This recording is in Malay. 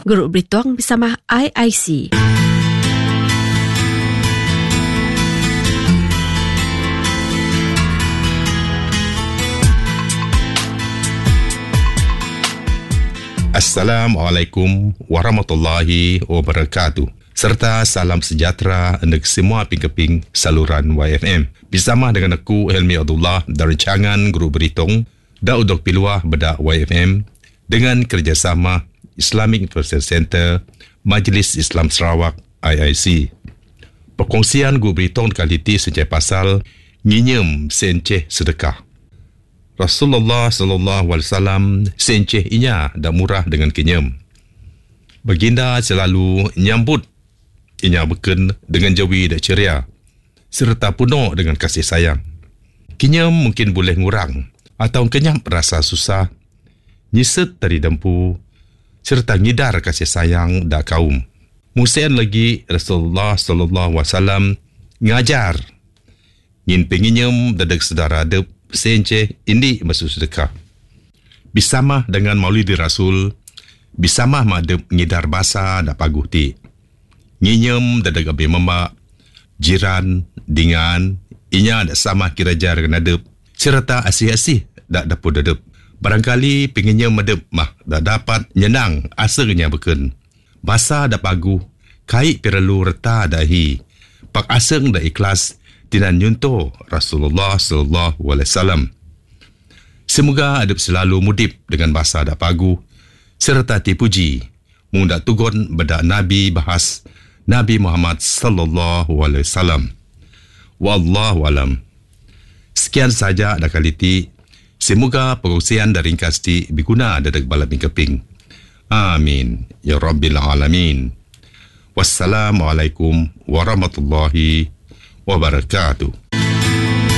Grup Beritong bersama IIC. Assalamualaikum warahmatullahi wabarakatuh. Serta salam sejahtera untuk semua pingkeping saluran YFM. Bersama dengan aku Helmi Abdullah dari Cangan Grup Beritong dan untuk piluah bedak YFM dengan kerjasama Islamic Information Center Majlis Islam Sarawak IIC. Perkongsian Grup Beritong kali ini senceh pasal nginyem senceh sedekah. Rasulullah SAW senceh inya dan murah dengan kenyam. Baginda selalu nyambut inya beken dengan jawi dan ceria serta penuh dengan kasih sayang. Kenyam mungkin boleh ngurang atau kenyam rasa susah, nyiset dari dempu serta ngidar kasih sayang dan kaum. Musen lagi Rasulullah SAW ngajar ngin penginyam dadek sedara dep senceh ini masuk sedekah. Bersama dengan Maulidi Rasul, bersama madep ngidar basa dan paguh ti. Nginyem dadek abe mama, jiran, dengan, inya dak sama kirajar dengan adep, serta asih-asih dak dapur dadep. Barangkali penginyem madep mah dak dapat nyenang asanya beken. Basa dak paguh, kai perlu reta dahi. Pak aseng dak ikhlas tinan nyunto Rasulullah SAW. Semoga adep selalu mudip dengan bahasa dak pagu serta tipuji mung dak tugon bedak Nabi bahas Nabi Muhammad SAW. Wallahu alam. Sekian saja dak kali ti. Semoga perkongsian dan ringkas ti berguna dadek bala pingkeping. Amin ya rabbil alamin. Wassalamualaikum warahmatullahi wabarakatuh.